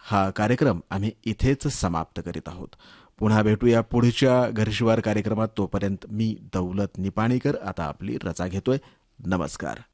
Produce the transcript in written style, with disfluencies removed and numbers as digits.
हा कार्यक्रम आम्ही इथेच समाप्त करीत आहोत. पुन्हा भेटूया पुढच्या घरशिवार कार्यक्रमात. तोपर्यंत मी दौलत निपाणीकर आता आपली रजा घेतोय. नमस्कार.